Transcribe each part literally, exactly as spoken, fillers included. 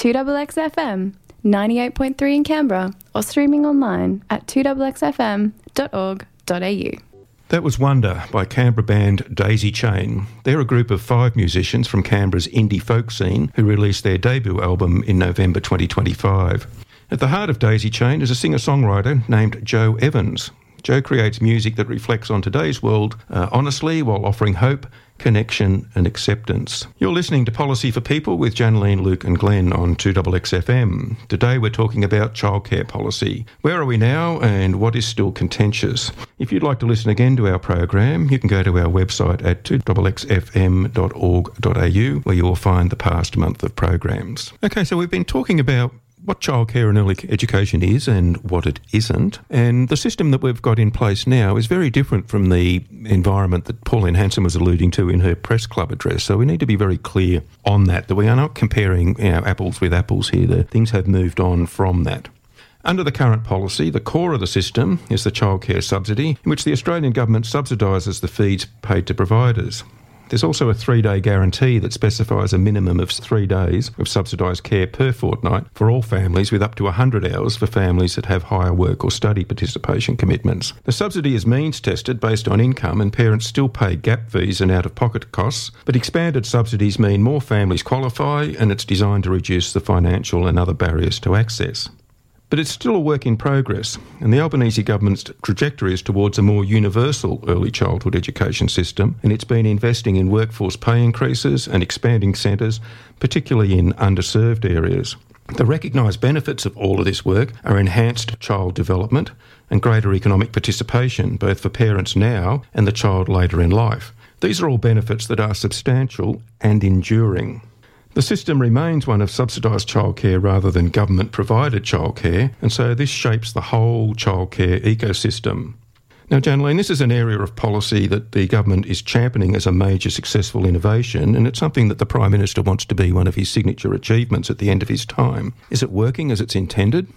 two X X F M, ninety-eight point three in Canberra, or streaming online at two x x f m dot org dot a u. That was Wonder by Canberra band Daisy Chain. They're a group of five musicians from Canberra's indie folk scene who released their debut album in November twenty twenty-five. At the heart of Daisy Chain is a singer-songwriter named Jo Evans. Jo creates music that reflects on today's world uh, honestly while offering hope, connection and acceptance. You're listening to Policy for People with Janaline, Luke and Glenn on two X X F M. Today we're talking about childcare policy. Where are we now and what is still contentious? If you'd like to listen again to our program, you can go to our website at two x x f m dot org dot a u where you will find the past month of programs. Okay, so we've been talking about what childcare and early education is and what it isn't. And the system that we've got in place now is very different from the environment that Pauline Hanson was alluding to in her press club address. So we need to be very clear on that, that we are not comparing, you know, apples with apples here. The things have moved on from that. Under the current policy, the core of the system is the childcare subsidy, in which the Australian government subsidises the fees paid to providers. There's also a three-day guarantee that specifies a minimum of three days of subsidised care per fortnight for all families, with up to one hundred hours for families that have higher work or study participation commitments. The subsidy is means tested based on income, and parents still pay gap fees and out-of-pocket costs, but expanded subsidies mean more families qualify, and it's designed to reduce the financial and other barriers to access. But it's still a work in progress, and the Albanese government's trajectory is towards a more universal early childhood education system, and it's been investing in workforce pay increases and expanding centres, particularly in underserved areas. The recognised benefits of all of this work are enhanced child development and greater economic participation, both for parents now and the child later in life. These are all benefits that are substantial and enduring. The system remains one of subsidised childcare rather than government-provided childcare, and so this shapes the whole childcare ecosystem. Now, Janaline, this is an area of policy that the government is championing as a major successful innovation, and it's something that the Prime Minister wants to be one of his signature achievements at the end of his time. Is it working as it's intended?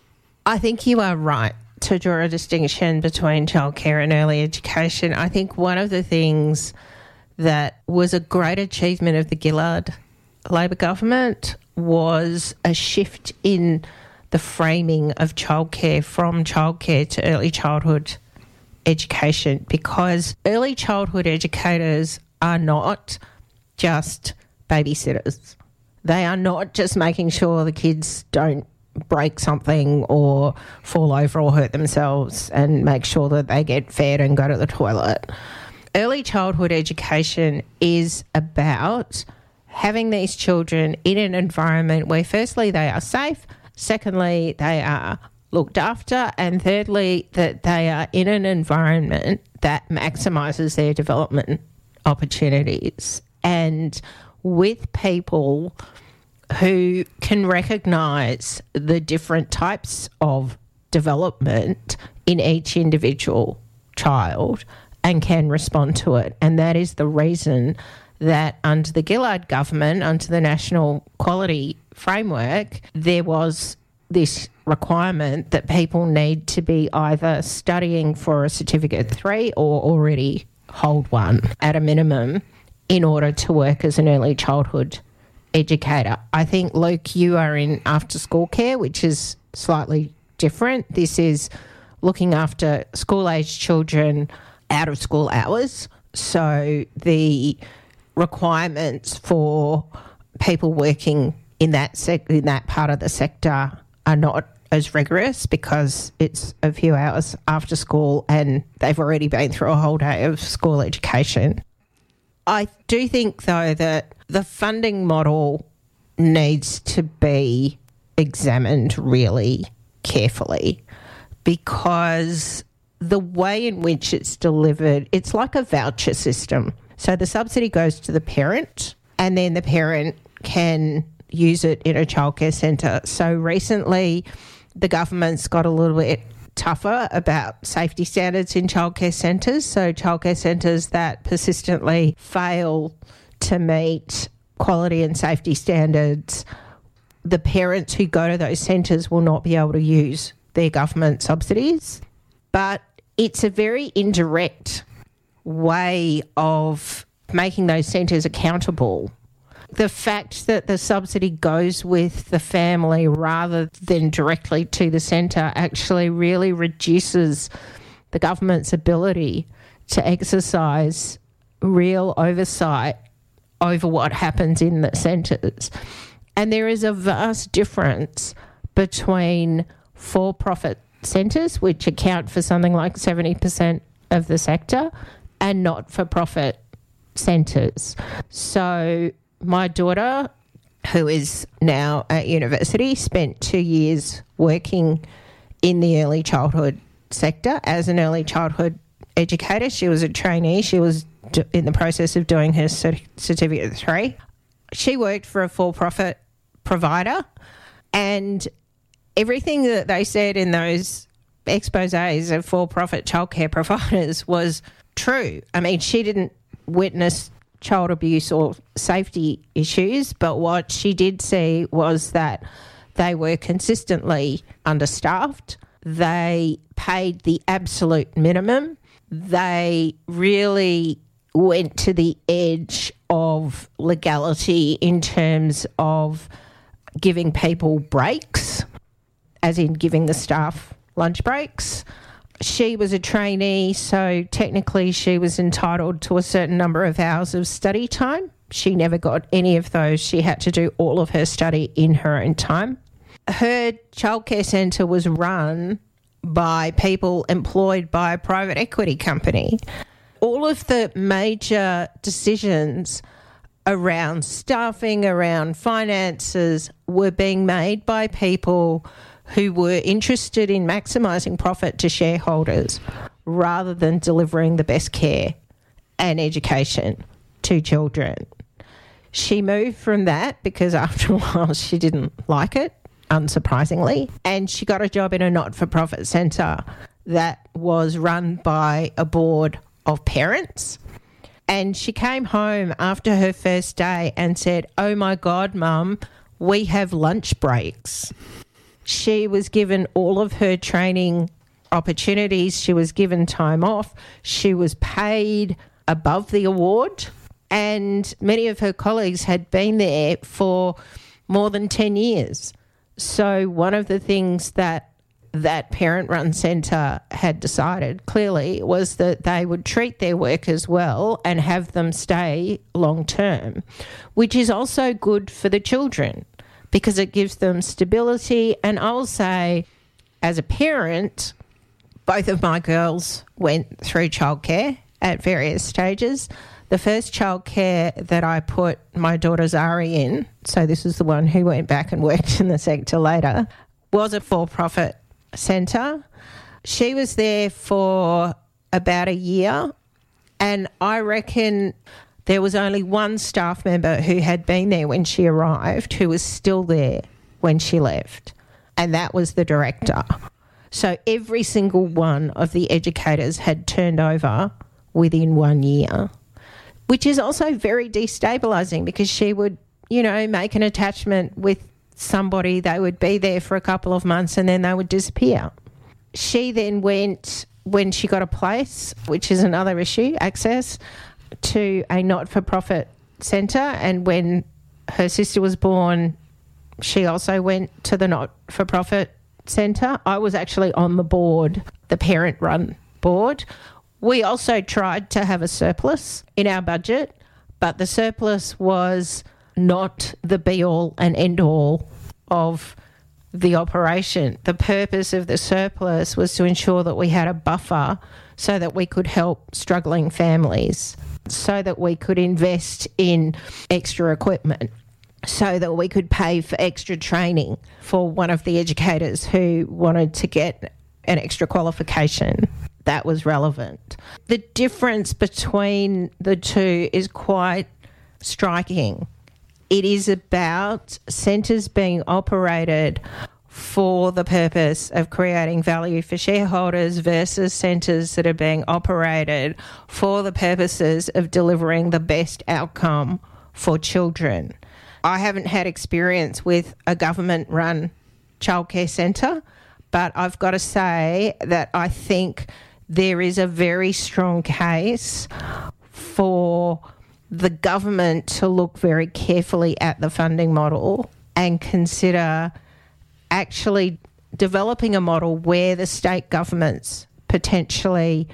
I think you are right to draw a distinction between childcare and early education. I think one of the things that was a great achievement of the Gillard Labor government was a shift in the framing of childcare from childcare to early childhood education, because early childhood educators are not just babysitters. They are not just making sure the kids don't break something or fall over or hurt themselves and make sure that they get fed and go to the toilet. Early childhood education is about having these children in an environment where firstly they are safe, secondly they are looked after, and thirdly that they are in an environment that maximises their development opportunities, and with people who can recognise the different types of development in each individual child and can respond to it. And that is the reason that under the Gillard government, under the National Quality Framework, there was this requirement that people need to be either studying for a Certificate three or already hold one at a minimum in order to work as an early childhood educator. I think, Luke, you are in after-school care, which is slightly different. This is looking after school-aged children out of school hours. So the requirements for people working in that sec- in that part of the sector are not as rigorous because it's a few hours after school and they've already been through a whole day of school education. I do think, though, that the funding model needs to be examined really carefully, because the way in which it's delivered, it's like a voucher system. So the subsidy goes to the parent and then the parent can use it in a childcare centre. So recently the government's got a little bit tougher about safety standards in childcare centres. So childcare centres that persistently fail to meet quality and safety standards, the parents who go to those centres will not be able to use their government subsidies. But it's a very indirect way of making those centres accountable The fact that the subsidy goes with the family rather than directly to the centre actually really reduces the government's ability to exercise real oversight over what happens in the centres. And there is a vast difference between for-profit centres, which account for something like seventy percent of the sector, and not-for-profit centres. So my daughter, who is now at university, spent two years working in the early childhood sector as an early childhood educator. She was a trainee. She was in the process of doing her certificate three. She worked for a for-profit provider, and everything that they said in those exposés of for-profit childcare providers was true. I mean, she didn't witness child abuse or safety issues, but what she did see was that they were consistently understaffed. They paid the absolute minimum. They really went to the edge of legality in terms of giving people breaks, as in giving the staff lunch breaks. She was a trainee, so technically she was entitled to a certain number of hours of study time. She never got any of those. She had to do all of her study in her own time. Her childcare centre was run by people employed by a private equity company. All of the major decisions around staffing, around finances, were being made by people who were interested in maximising profit to shareholders rather than delivering the best care and education to children. She moved from that because after a while she didn't like it, unsurprisingly, and she got a job in a not-for-profit centre that was run by a board of parents. And she came home after her first day and said, "Oh my God, Mum, we have lunch breaks." She was given all of her training opportunities. She was given time off. She was paid above the award. And many of her colleagues had been there for more than ten years. So one of the things that that parent-run centre had decided clearly was that they would treat their workers well and have them stay long-term, which is also good for the children because it gives them stability. And I'll say, as a parent, both of my girls went through childcare at various stages. The first childcare that I put my daughter Zari in, so this is the one who went back and worked in the sector later, was a for-profit centre. She was there for about a year, and I reckon there was only one staff member who had been there when she arrived who was still there when she left, and that was the director. So every single one of the educators had turned over within one year, which is also very destabilising because she would, you know, make an attachment with somebody, they would be there for a couple of months and then they would disappear. She then went, when she got a place, which is another issue, access, to a not-for-profit centre, and when her sister was born, she also went to the not-for-profit centre. I was actually on the board, the parent-run board. We also tried to have a surplus in our budget, but the surplus was not the be-all and end-all of the operation. The purpose of the surplus was to ensure that we had a buffer so that we could help struggling families, so that we could invest in extra equipment, so that we could pay for extra training for one of the educators who wanted to get an extra qualification that was relevant. The difference between the two is quite striking. It is about centres being operated for the purpose of creating value for shareholders versus centres that are being operated for the purposes of delivering the best outcome for children. I haven't had experience with a government-run childcare centre, but I've got to say that I think there is a very strong case for the government to look very carefully at the funding model and consider actually developing a model where the state governments potentially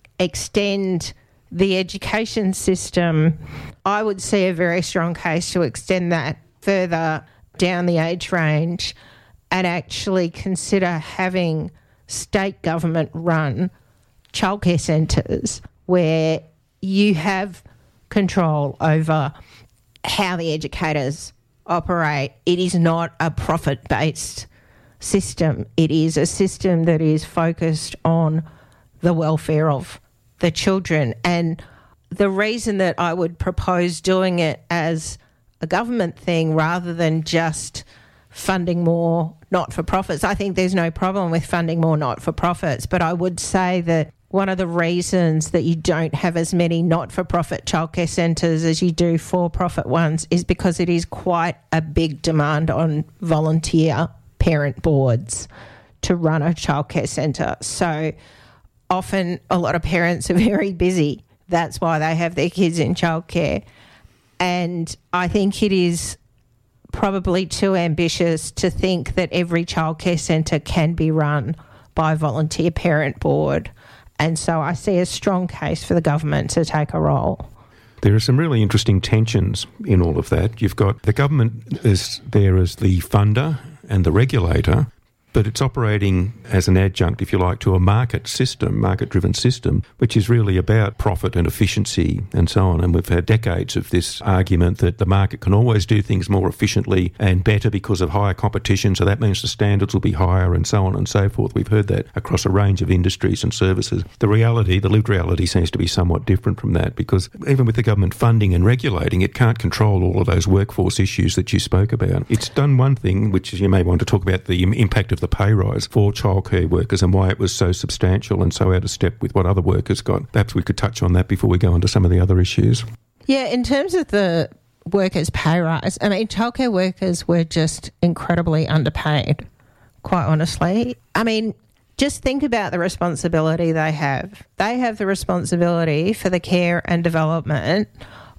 extend the education system. I would see a very strong case to extend that further down the age range and actually consider having state government run childcare centres where you have control over how the educators operate. It is not a profit-based system. It is a system that is focused on the welfare of the children. And the reason that I would propose doing it as a government thing rather than just funding more not-for-profits, I think there's no problem with funding more not-for-profits, but I would say that one of the reasons that you don't have as many not-for-profit childcare centres as you do for-profit ones is because it is quite a big demand on volunteer parent boards to run a childcare centre. So often a lot of parents are very busy. That's why they have their kids in childcare. And I think it is probably too ambitious to think that every childcare centre can be run by a volunteer parent board. And so I see a strong case for the government to take a role. There are some really interesting tensions in all of that. You've got the government is there as the funder and the regulator, but it's operating as an adjunct, if you like, to a market system, market-driven system, which is really about profit and efficiency and so on. And we've had decades of this argument that the market can always do things more efficiently and better because of higher competition, so that means the standards will be higher and so on and so forth. We've heard that across a range of industries and services. The reality, the lived reality, seems to be somewhat different from that, because even with the government funding and regulating, it can't control all of those workforce issues that you spoke about. It's done one thing, which is you may want to talk about the impact of the pay rise for childcare workers and why it was so substantial and so out of step with what other workers got. Perhaps we could touch on that before we go on to some of the other issues. Yeah, in terms of the workers' pay rise, I mean, childcare workers were just incredibly underpaid, quite honestly. I mean, just think about the responsibility they have. They have the responsibility for the care and development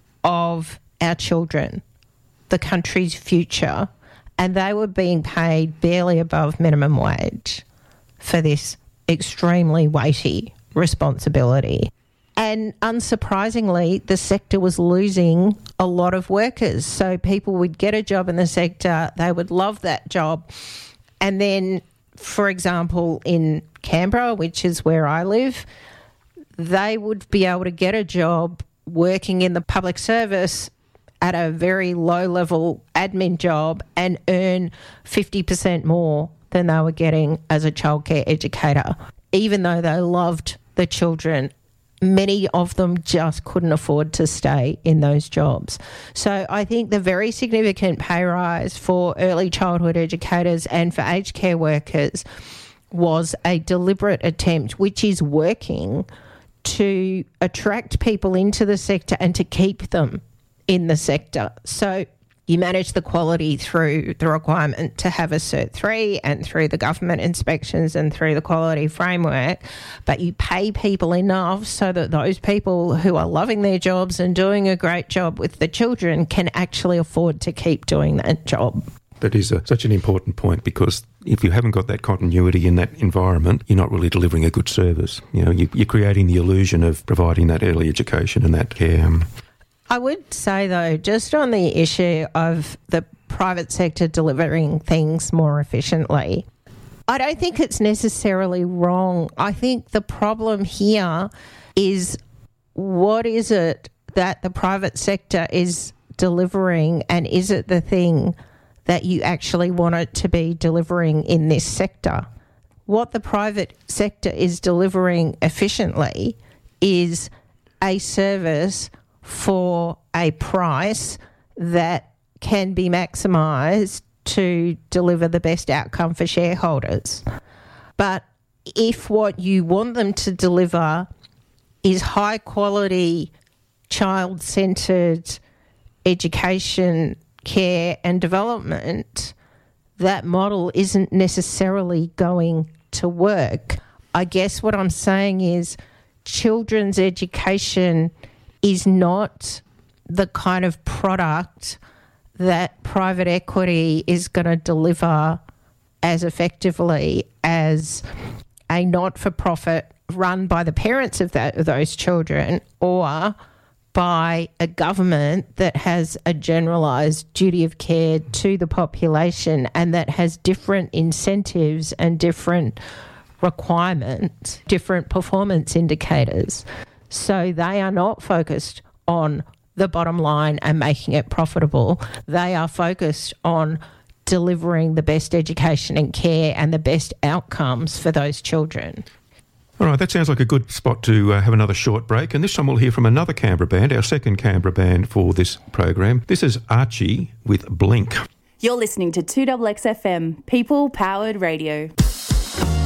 of our children, the country's future, and they were being paid barely above minimum wage for this extremely weighty responsibility. And unsurprisingly, the sector was losing a lot of workers. So people would get a job in the sector, they would love that job. And then, for example, in Canberra, which is where I live, they would be able to get a job working in the public service at a very low-level admin job and earn fifty percent more than they were getting as a childcare educator. Even though they loved the children, many of them just couldn't afford to stay in those jobs. So I think the very significant pay rise for early childhood educators and for aged care workers was a deliberate attempt, which is working, to attract people into the sector and to keep them in the sector. So you manage the quality through the requirement to have a Cert three and through the government inspections and through the quality framework, but you pay people enough so that those people who are loving their jobs and doing a great job with the children can actually afford to keep doing that job. That is a, such an important point, because if you haven't got that continuity in that environment, you're not really delivering a good service. You know, you, you're creating the illusion of providing that early education and that care. I would say, though, just on the issue of the private sector delivering things more efficiently, I don't think it's necessarily wrong. I think the problem here is, what is it that the private sector is delivering, and is it the thing that you actually want it to be delivering in this sector? What the private sector is delivering efficiently is a service for a price that can be maximised to deliver the best outcome for shareholders. But if what you want them to deliver is high quality, child-centred education, care and development, that model isn't necessarily going to work. I guess what I'm saying is children's education is not the kind of product that private equity is going to deliver as effectively as a not-for-profit run by the parents of, that, of those children, or by a government that has a generalised duty of care to the population and that has different incentives and different requirements, different performance indicators. So they are not focused on the bottom line and making it profitable. They are focused on delivering the best education and care and the best outcomes for those children. All right, that sounds like a good spot to uh, have another short break. And this time we'll hear from another Canberra band, our second Canberra band for this program. This is Archie with Blink. You're listening to two X X F M, People Powered Radio.